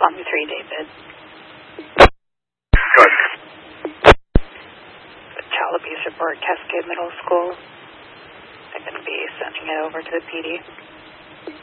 Palm 3, David. Good. The child abuse report, Cascade Middle School. I'm going to be sending it over to the PD.